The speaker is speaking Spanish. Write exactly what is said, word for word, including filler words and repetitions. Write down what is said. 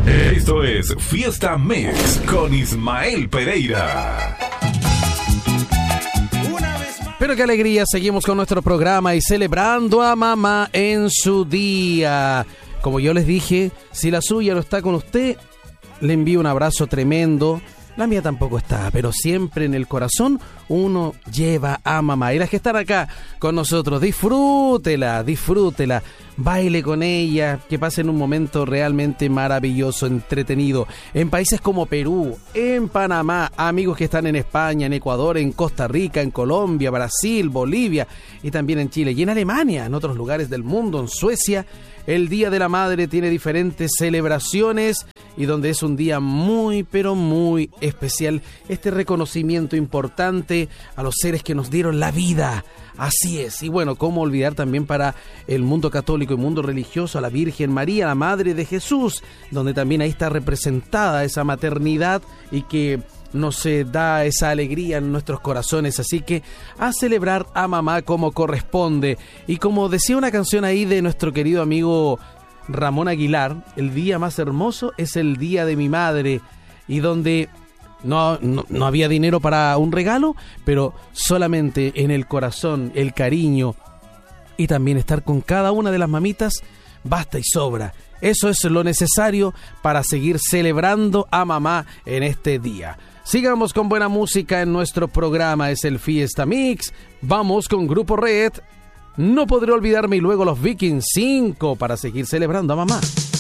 Esto es Fiesta Mix con Ismael Pereira. Pero qué alegría, seguimos con nuestro programa y celebrando a mamá en su día. Como yo les dije, si la suya no está con usted, le envío un abrazo tremendo. La mía tampoco está, pero siempre en el corazón uno lleva a mamá. Y las que están acá con nosotros, disfrútela, disfrútela, baile con ella, que pasen un momento realmente maravilloso, entretenido. En países como Perú, en Panamá, amigos que están en España, en Ecuador, en Costa Rica, en Colombia, Brasil, Bolivia y también en Chile. Y en Alemania, en otros lugares del mundo, en Suecia, el Día de la Madre tiene diferentes celebraciones y donde es un día muy, pero muy especial. Este reconocimiento importante a los seres que nos dieron la vida. Así es. Y bueno, cómo olvidar también para el mundo católico y mundo religioso a la Virgen María, la Madre de Jesús, donde también ahí está representada esa maternidad y que nos eh, da esa alegría en nuestros corazones. Así que a celebrar a mamá como corresponde. Y como decía una canción ahí de nuestro querido amigo Ramón Aguilar, el día más hermoso es el día de mi madre, y donde no, no, no había dinero para un regalo, pero solamente en el corazón, el cariño y también estar con cada una de las mamitas basta y sobra. Eso es lo necesario para seguir celebrando a mamá en este día. Sigamos con buena música en nuestro programa, es el Fiesta Mix. Vamos con Grupo Red, No Podré Olvidarme, y luego los Vikings cinco para seguir celebrando a mamá.